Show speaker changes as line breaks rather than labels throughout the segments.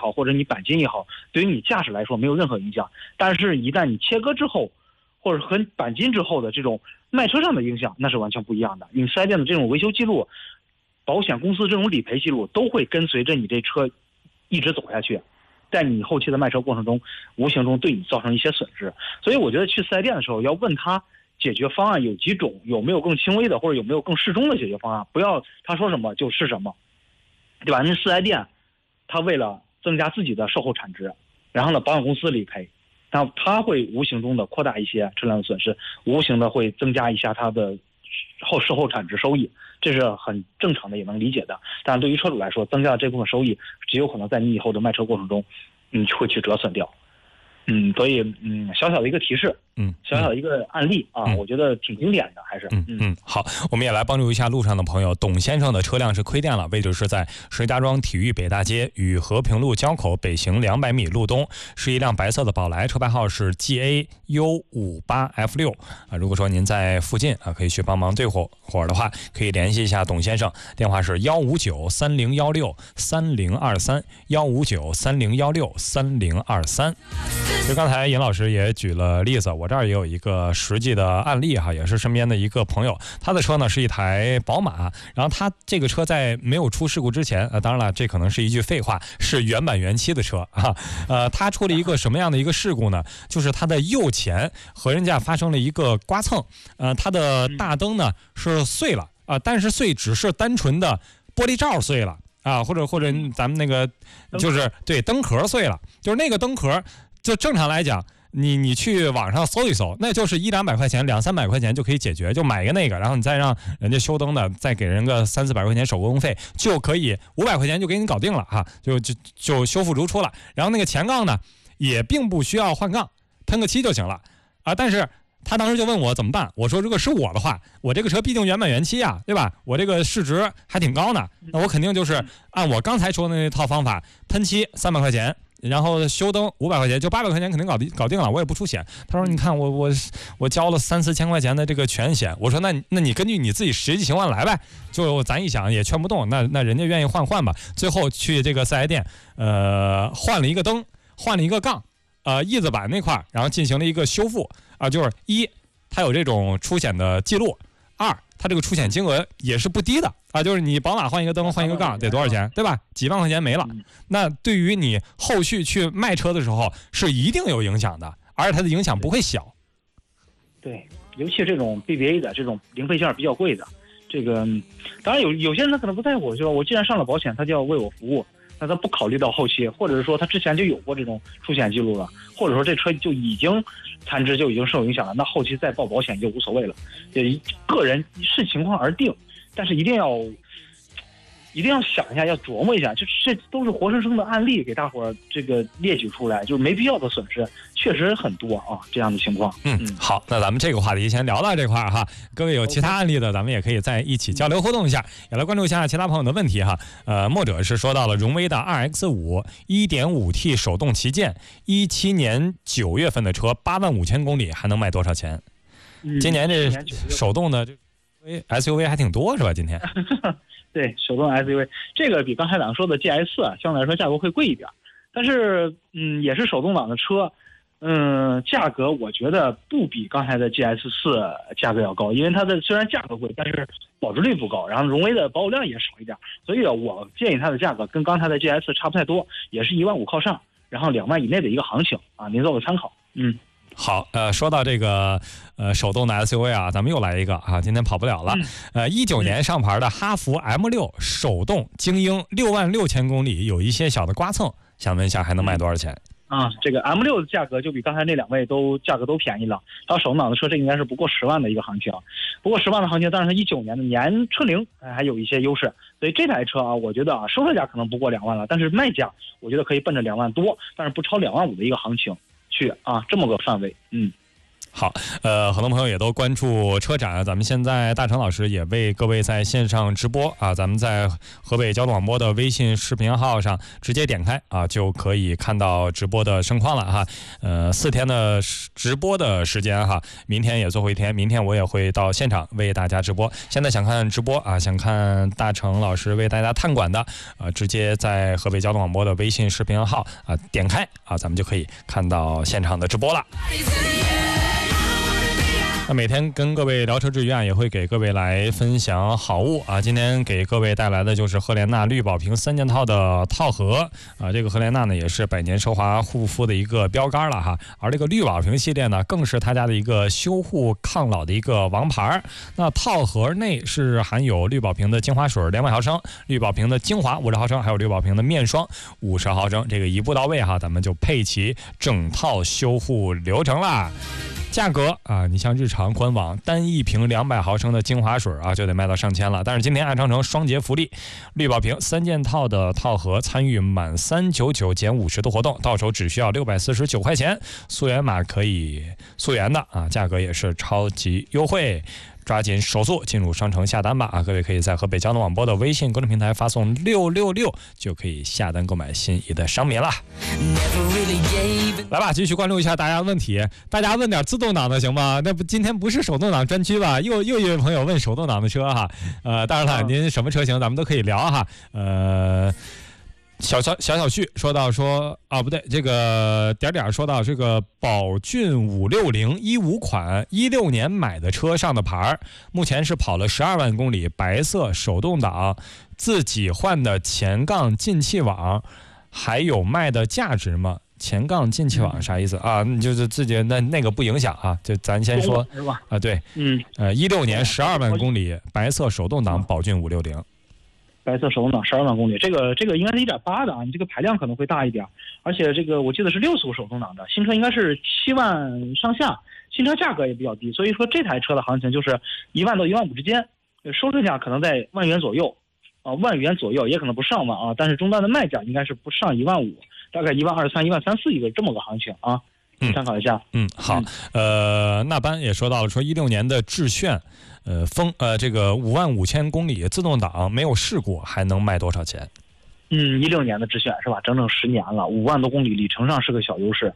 好，或者你钣金也好，对于你驾驶来说没有任何影响。但是，一旦你切割之后，或者和钣金之后的这种卖车上的影响，那是完全不一样的。你4S店的这种维修记录、保险公司这种理赔记录，都会跟随着你这车一直走下去，在你后期的卖车过程中，无形中对你造成一些损失。所以我觉得去4S店的时候，要问他解决方案有几种，有没有更轻微的，或者有没有更适中的解决方案，不要他说什么就是什么，对吧？那4S店他为了增加自己的售后产值，然后呢，保险公司理赔，然后他会无形中的扩大一些车辆的损失，无形的会增加一下他的售后产值收益，这是很正常的，也能理解的。但是对于车主来说，增加了这部分收益，极有可能在你以后的卖车过程中，会去折损掉。所以小小的一个提示，小小的一个案例啊，我觉得挺经典的，还是
好，我们也来帮助一下路上的朋友。董先生的车辆是亏电了，位置是在石家庄体育北大街与和平路交口北行200米路东，是一辆白色的宝来，车牌号是 GAU58F6 啊。如果说您在附近啊，可以去帮忙对火的话，可以联系一下董先生，电话是15930163023，15930163023。就刚才尹老师也举了例子，我这儿也有一个实际的案例哈，也是身边的一个朋友，他的车呢是一台宝马，然后他这个车在没有出事故之前，当然了，这可能是一句废话，是原版原漆的车啊，他出了一个什么样的一个事故呢？就是他的右前和人家发生了一个刮蹭，他的大灯呢是碎了啊，但是碎只是单纯的玻璃罩碎了啊，或者咱们那个就是对灯壳碎了，就是那个灯壳。就正常来讲，你去网上搜一搜，那就是100-200块钱，200-300块钱就可以解决，就买个那个，然后你再让人家修灯的再给人个300-400块钱手工费，就可以500块钱就给你搞定了哈，就修复如初了。然后那个前杠呢，也并不需要换杠，喷个漆就行了啊。但是他当时就问我怎么办，我说如果是我的话，我这个车毕竟原版原漆啊，对吧？我这个市值还挺高呢，那我肯定就是按我刚才说的那套方法，喷漆300块钱。然后修灯500块钱，就800块钱肯定搞定了，我也不出险。他说：“你看我交了3-4千块钱的这个全险。”我说：“那你根据你自己实际情况来呗。”就咱一想也劝不动，那人家愿意换吧。最后去这个4S店，换了一个灯，换了一个杠，翼子板那块，然后进行了一个修复啊，就是一，它有这种出险的记录；二，它这个出险金额也是不低的啊，就是你宝马换一个灯换一个杠得多少钱，对吧？几万块钱没了，那对于你后续去卖车的时候是一定有影响的，而且它的影响不会小。
对，尤其这种 BBA 的这种零配件比较贵的，这个当然有些人他可能不在乎，就是我既然上了保险，他就要为我服务。那他不考虑到后期，或者是说他之前就有过这种出险记录了，或者说这车就已经残值就已经受影响了，那后期再报保险就无所谓了。个人视情况而定，但是一定要想一下，要琢磨一下，这都是活生生的案例，给大伙儿这个列举出来，就是没必要的损失确实很多啊，这样的情况。
好，那咱们这个话题先聊到这块儿哈，各位有其他案例的，咱们也可以在一起交流互动一下，也来关注一下其他朋友的问题哈。墨者是说到了荣威的 2X5 1.5T 手动旗舰，17年9月份的车85000公里，还能卖多少钱？今年这手动的SUV 还挺多是吧？今天
对，手动 SUV 这个比刚才咱们说的 GS 啊，相对来说价格会贵一点，但是也是手动挡的车，价格我觉得不比刚才的 GS4 价格要高，因为它的虽然价格贵，但是保值率不高，然后荣威的保有量也少一点，所以我建议它的价格跟刚才的 GS 差不太多，也是15000靠上，然后2万以内的一个行情啊，您做个参考。
好，说到这个手动的 SUV 啊，咱们又来一个啊，今天跑不了了。19年上牌的哈弗 M6 手动精英66000公里，有一些小的刮蹭，想问一下还能卖多少钱？
这个 M6 的价格就比刚才那两位价格都便宜了。它手动挡的车，这应该是不过10万的一个行情，不过10万的行情，但是它19年的年车龄还有一些优势，所以这台车啊，我觉得啊，收车价可能不过2万了，但是卖价我觉得可以奔着2万多，但是不超2万5的一个行情去啊，这么个范围。
好，很多朋友也都关注车展，咱们现在大成老师也为各位在线上直播啊，咱们在河北交通广播的微信视频号上直接点开啊，就可以看到直播的盛况了哈。4天的直播的时间哈，明天也最后一天，明天我也会到现场为大家直播。现在想看直播啊，想看大成老师为大家探馆的啊，直接在河北交通广播的微信视频号啊点开啊，咱们就可以看到现场的直播了。那每天跟各位聊车之余啊，也会给各位来分享好物啊。今天给各位带来的就是赫莲娜绿宝瓶3件套的套盒啊。这个赫莲娜呢，也是百年奢华护肤的一个标杆了哈。而这个绿宝瓶系列呢，更是他家的一个修护抗老的一个王牌。那套盒内是含有绿宝瓶的精华水200毫升，绿宝瓶的精华50毫升，还有绿宝瓶的面霜50毫升，这个一步到位哈，咱们就配齐整套修护流程啦。价格啊，你像日常官网单一瓶200毫升的精华水啊，就得卖到上千了。但是今天按长城双节福利，绿宝瓶3件套的套盒，参与满399减50的活动，到手只需要649块钱，溯源码可以溯源的啊，价格也是超级优惠。抓紧手速进入商城下单吧啊！各位可以在河北交通广播的微信公众平台发送666，就可以下单购买心仪的商品啦。来吧，继续关注一下大家的问题，大家问点自动挡的行吗？那不今天不是手动挡专区吧？又一位朋友问手动挡的车哈，当然了，您什么车型咱们都可以聊哈，小旭说到说啊，不对，这个点说到这个宝骏56015款16年买的车上的牌，目前是跑了12万公里，白色手动挡，自己换的前杠进气网，还有卖的价值吗？前杠进气网啥意思啊？你就是自己那个不影响啊，就咱先说啊，对，16年12万公里，白色手动挡宝骏560。
白色手动挡12万公里，这个应该是1.8的啊，你这个排量可能会大一点，而且这个我记得是6速手动挡的，新车应该是7万上下，新车价格也比较低，所以说这台车的行情就是1万到1万5之间，收车价可能在万元左右啊，万元左右也可能不上万啊，但是终端的卖价应该是不上1万5，大概1万23、1万34一个这么个行情啊，参考一下。
好，那班也说到了，说16年的致炫。这个5万5千公里自动挡没有事故，还能卖多少钱
？16年的致炫是吧？整整10年了，5万多公里，里程上是个小优势，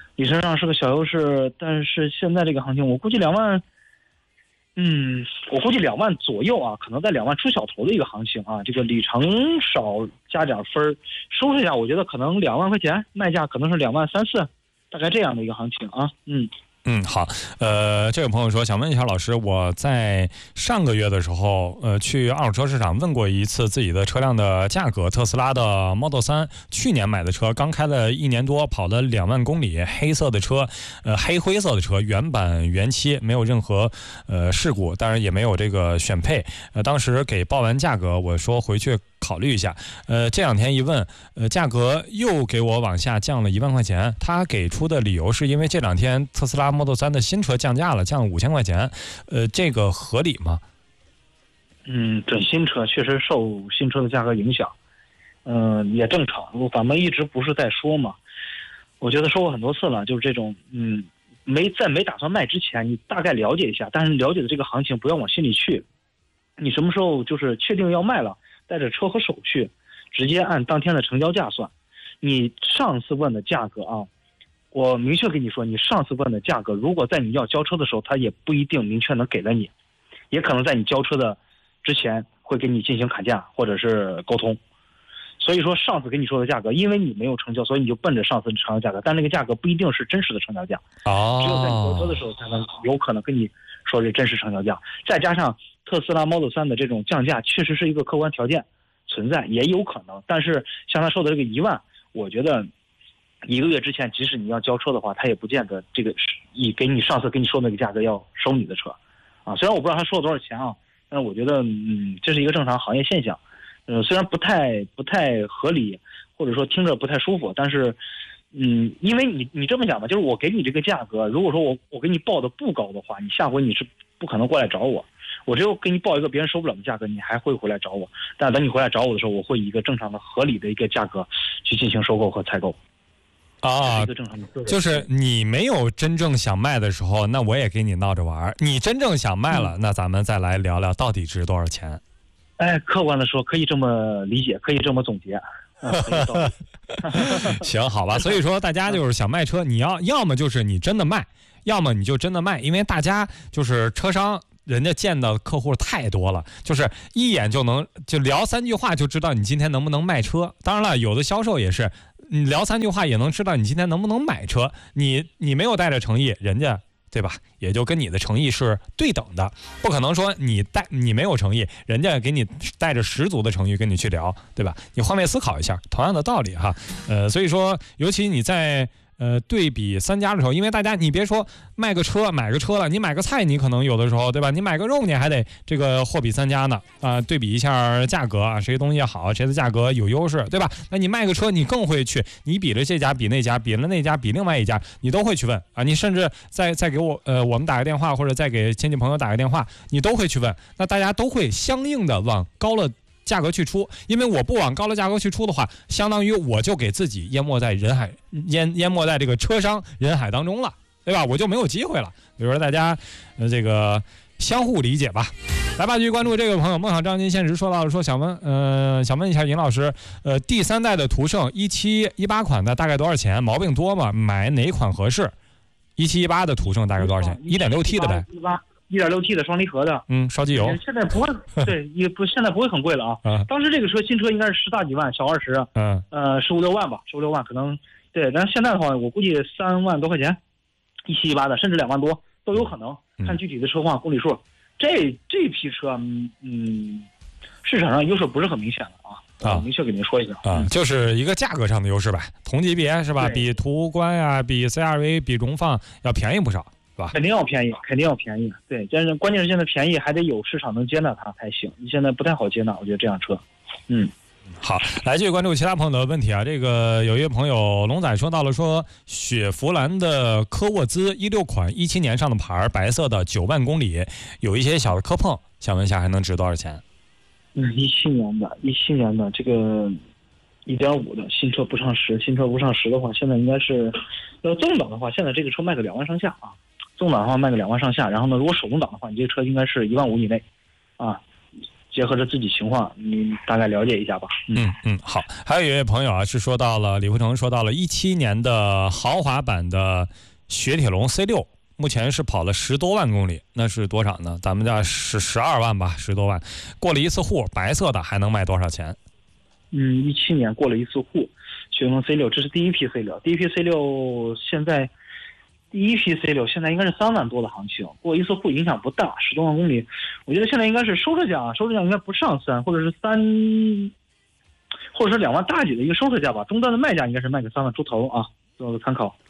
但是现在这个行情，我估计2万，我估计2万左右啊，可能在2万出小头的一个行情啊，这个里程少加点分，收拾一下，我觉得可能2万块钱，卖价可能是2万3、4，大概这样的一个行情啊，
好，这位朋友说想问一下老师，我在上个月的时候，去二手车市场问过一次自己的车辆的价格，特斯拉的 Model 3，去年买的车，刚开了1年多，跑了2万公里，黑色的车，黑灰色的车，原版原漆，没有任何事故，当然也没有这个选配，当时给报完价格，我说回去考虑一下，这2天一问，价格又给我往下降了1万块钱。他给出的理由是因为这2天特斯拉 Model 3的新车降价了，降了5000块钱，这个合理吗？
准新车确实受新车的价格影响，也正常。咱们一直不是在说嘛，我觉得说过很多次了，就是这种，没打算卖之前，你大概了解一下，但是了解的这个行情不要往心里去。你什么时候就是确定要卖了？带着车和手续，直接按当天的成交价算。你上次问的价格啊，我明确跟你说，你上次问的价格，如果在你要交车的时候，他也不一定明确能给了你，也可能在你交车的之前会给你进行砍价或者是沟通。所以说上次跟你说的价格，因为你没有成交，所以你就奔着上次的成交价格，但那个价格不一定是真实的成交价。只有在你交车的时候才能有可能跟你说是真实成交价。再加上特斯拉 Model 3的这种降价确实是一个客观条件存在，也有可能。但是像他说的这个1万，我觉得1个月之前即使你要交车的话，他也不见得这个给你上次跟你说那个价格要收你的车啊。虽然我不知道他说了多少钱啊，但是我觉得这是一个正常行业现象。虽然不太合理，或者说听着不太舒服，但是因为你这么讲吧，就是我给你这个价格，如果说我给你报的不高的话，你下回你是不可能过来找我。我只有给你报一个别人收不了的价格，你还会回来找我。但等你回来找我的时候，我会以一个正常的、合理的一个价格去进行收购和采购。
啊，
一个正常的
就是你没有真正想卖的时候，那我也给你闹着玩；你真正想卖了，那咱们再来聊聊到底值多少钱。
哎，客观的说，可以这么理解，可以这么总结。
行，好吧。所以说，大家就是想卖车，你要么就是你真的卖，要么你就真的卖，因为大家就是车商。人家见的客户太多了，就是一眼就聊3句话就知道你今天能不能卖车。当然了，有的销售也是，你聊3句话也能知道你今天能不能买车。你没有带着诚意，人家对吧？也就跟你的诚意是对等的，不可能说你没有诚意，人家给你带着十足的诚意跟你去聊，对吧？你换位思考一下，同样的道理哈。所以说，尤其你在。对比3家的时候，因为大家你别说买个车了，你买个菜你可能有的时候对吧？你买个肉你还得这个货比3家呢对比一下价格啊，谁东西好，谁的价格有优势，对吧？那你卖个车你更会去，你比了这家比那家，比了那家比另外一家，你都会去问啊，你甚至再给我们打个电话，或者再给亲戚朋友打个电话，你都会去问，那大家都会相应的往高了价格去出，因为我不往高的价格去出的话，相当于我就给自己淹没在人海，淹没在这个车商人海当中了，对吧？我就没有机会了。比如说大家这个相互理解吧。来吧，继续关注这个朋友梦想张金现实说到了，说想问一下尹老师，第3代的途胜17、18款的大概多少钱？毛病多吗？买哪款合适？17、18的途胜大概多少钱？1.6T 的呗。
1.6T 的双离合的，
烧机油。
现在不会，对，现在不会很贵了啊。当时这个车新车应该是10大几万，小20，15、16万吧，15、16万可能对。但是现在的话，我估计3万多块钱，17、18的，甚至2万多都有可能，看具体的车况、公里数。这批车，市场上优势不是很明显的啊。明确给您说一下
就是一个价格上的优势呗，同级别是吧？比途观呀，比 CR-V， 比荣放要便宜不少。
肯定要便宜，对，但是关键是现在便宜还得有市场能接纳它才行，你现在不太好接纳，我觉得这辆车。
好，来继续关注其他朋友的问题啊。这个有一位朋友龙仔说到了，说雪佛兰的科沃兹16款17年上的牌，白色的9万公里，有一些小的磕碰，想问一下还能值多少钱
？17年的这个1.5的新车不上市的话，现在应该是要纵档的话，现在这个车卖个2万上下啊。纵档的话卖个2万上下，然后呢，如果手动挡的话，你这个车应该是1万5以内，结合着自己情况，你大概了解一下吧。
好。还有一位朋友啊，是说到了李富成说到了17年的豪华版的雪铁龙 C6， 目前是跑了10多万公里，那是多少呢？咱们家是12万吧，10多万，过了一次户，白色的还能卖多少钱
？17年过了一次户，雪铁龙 C6， 这是第一批 C6， 现在。第一批 C6 现在应该是3万多的行情，过一次户影响不大，10多万公里，我觉得现在应该是收车价应该不上3，或者是3，或者是2万大几的一个收车价吧，终端的卖价应该是卖个3万出头啊，做个参考。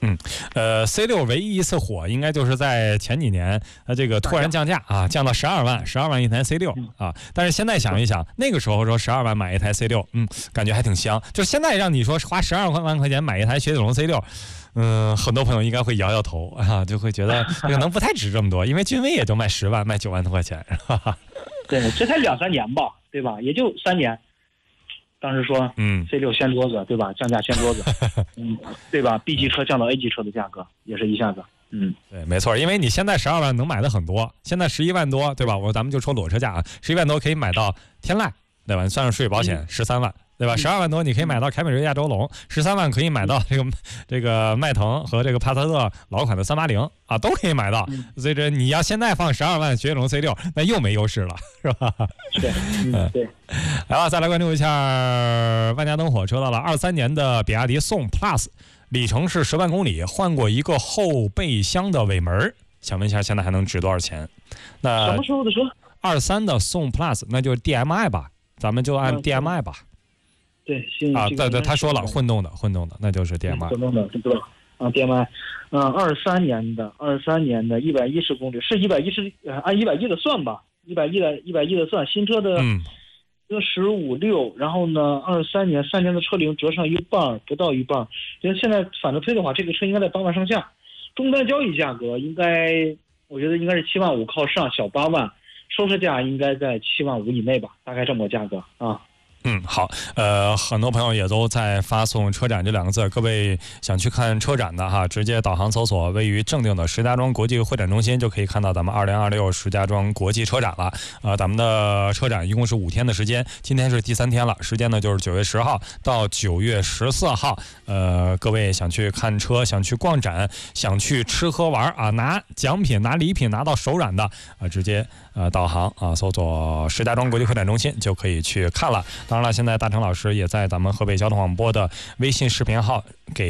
C6 唯一一次火应该就是在前几年，这个突然降价啊，降到12万一台 C6 啊。但是现在想一想，那个时候说12万买一台 C6，感觉还挺香。就现在让你说花12万块钱买一台雪铁龙 C6。很多朋友应该会摇摇头啊，就会觉得可能不太值这么多，因为君威也就卖10万，卖9万多块钱，是吧？
对，这才2、3年吧，对吧？也就3年。当时说，C6 掀桌子，对吧？降价掀桌子，对吧 ？B 级车降到 A 级车的价格，也是一下子，
对，没错，因为你现在12万能买的很多，现在11万多，对吧？咱们就说裸车价啊，11万多可以买到天籁，对吧？你算上税保险13万。对吧？12万多你可以买到凯美瑞亚洲龙，13万可以买到这个迈腾和这个帕萨特老款的380啊，都可以买到。所以这你要现在放12万雪铁龙 C6， 那又没优势了，是吧？
对。
来吧，再来关注一下万家灯火车到了23年的比亚迪宋 Plus， 里程是10万公里，换过一个后备箱的尾门，想问一下现在还能值多少钱？那
什么时候的车
？23的宋 Plus， 那就是 DMI 吧，咱们就按 DMI 吧。
对，
对，他说了，混动的，那就是 DMI。
混动的，对吧？DMI， 23年的110公里，是110，按110的算吧，110的算，新车的15、6，然后呢，23年3年的车龄折上一半，不到一半。现在反着推的话，这个车应该在8万上下，终端交易价格我觉得应该是7万5靠上，小8万，收车价应该在7万5以内吧，大概这么个价格啊。
好，很多朋友也都在发送车展这2个字，各位想去看车展的哈，直接导航搜索位于正定的石家庄国际会展中心，就可以看到咱们2026石家庄国际车展了。咱们的车展一共是5天的时间，今天是第3天了，时间呢就是9月10号到9月14号。各位想去看车，想去逛展，想去吃喝玩啊，拿奖品、拿礼品拿到手软的直接导航搜索石家庄国际会展中心就可以去看了。当然了，现在大成老师也在咱们河北交通广播的微信视频号给